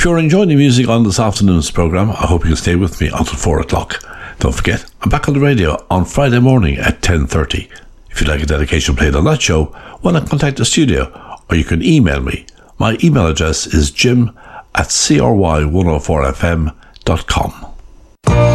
If you're enjoying the music on this afternoon's programme, I hope you can stay with me until 4 o'clock. Don't forget, I'm back on the radio on Friday morning at 10:30. If you'd like a dedication played on that show, why not contact the studio, or you can email me. My email address is jim@cry104fm.com.